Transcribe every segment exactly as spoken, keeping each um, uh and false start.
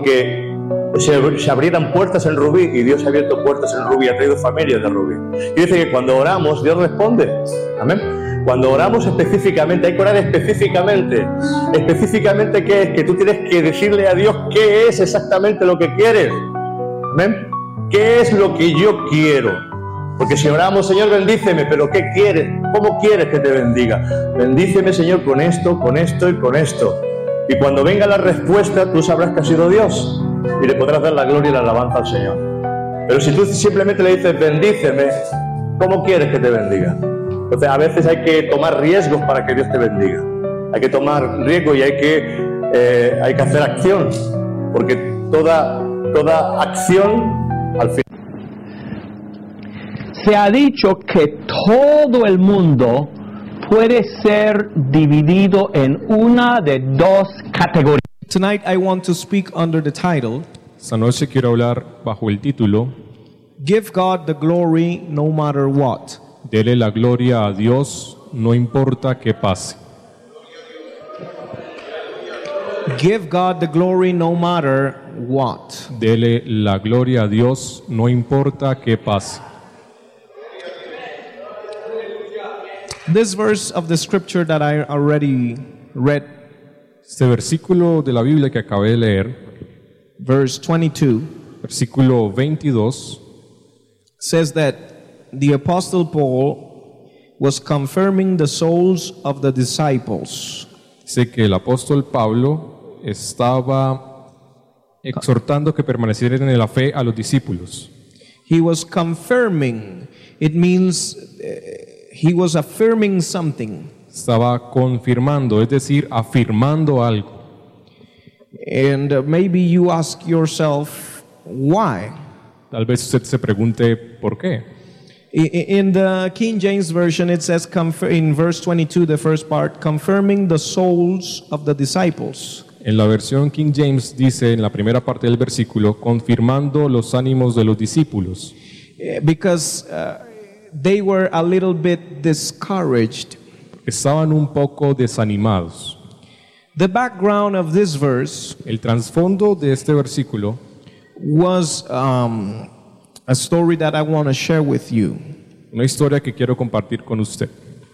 porque se, se abrieran puertas en Rubí, y Dios ha abierto puertas en Rubí, ha traído familias de Rubí. Y dice que cuando oramos, Dios responde. Amén. Cuando oramos específicamente, hay que orar específicamente. Específicamente, ¿qué es? Que tú tienes que decirle a Dios qué es exactamente lo que quieres. Amén. ¿Qué es lo que yo quiero? Porque si oramos, Señor, bendíceme, pero ¿qué quieres? ¿Cómo quieres que te bendiga? Bendíceme, Señor, con esto, con esto y con esto. Y cuando venga la respuesta, tú sabrás que ha sido Dios y le podrás dar la gloria y la alabanza al Señor. Pero si tú simplemente le dices, bendíceme, ¿cómo quieres que te bendiga? Entonces, a veces hay que tomar riesgos para que Dios te bendiga. Hay que tomar riesgos y hay que, eh, hay que hacer acción, porque toda, toda acción, al final... Se ha dicho que todo el mundo puede ser dividido en una de dos categorías. Tonight I want to speak under the title, Esta noche quiero hablar bajo el título Give God the glory no matter what. Dele la gloria a Dios, no importa qué pase. Give God the glory no matter what. Dele la gloria a Dios, no importa qué pase. This verse of the scripture that I already read, Este versículo de la Biblia que acabé de leer, verse twenty-two, versículo veintidós, says that the Apostle Paul was confirming the souls of the disciples. dice que el apóstol Pablo estaba exhortando que permanecieran en la fe a los discípulos. He was confirming. It means uh, he was affirming something. Estaba confirmando, es decir, afirmando algo. And uh, maybe you ask yourself, why? Tal vez usted se pregunte por qué. I- In the King James Version, it says confer- in verse twenty-two, the first part, confirming the souls of the disciples. En la versión King James dice en la primera parte del versículo, confirmando los ánimos de los discípulos, Eh, Because uh, they were a little bit discouraged. estaban un poco desanimados. The background of this verse El trasfondo de este versículo was um, a story that I want to share with you. una historia que quiero compartir con usted.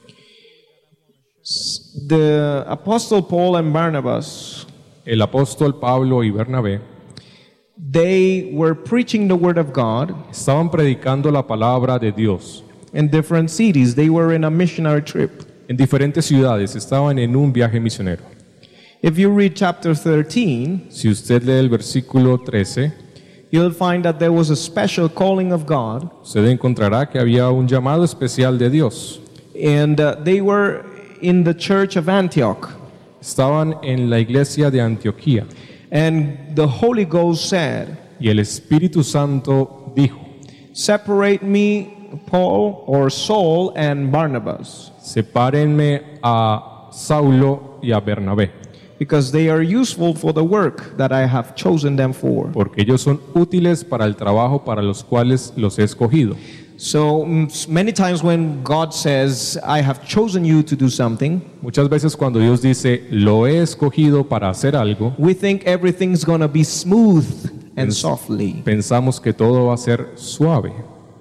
The Apostle Paul and Barnabas, El apóstol Pablo y Bernabé they were preaching the word of God estaban predicando la palabra de Dios in different cities. They were in a missionary trip. en diferentes ciudades, estaban en un viaje misionero. If you read chapter thirteen, Si usted lee el versículo trece, you'll find that there was a special calling of God, usted encontrará que había un llamado especial de Dios. and uh, they were in the church of Antioch. Estaban en la iglesia de Antioquía And the Holy Ghost said, y el Espíritu Santo dijo, separate me, Paul or Saul and Barnabas, sepárenme a Saulo y a Bernabé, because they are useful for the work that I have chosen them for. porque ellos son útiles para el trabajo para los cuales los he escogido. So mm, many times when God says, I have chosen you to do something, Muchas veces cuando Dios dice, lo he escogido para hacer algo, we think everything's going to be smooth and Pens- softly. pensamos que todo va a ser suave.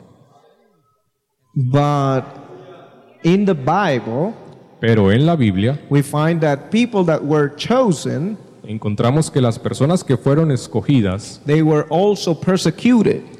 But in the Bible, Pero en la Biblia we find that people that were chosen, encontramos que las personas que fueron escogidas they were also persecuted.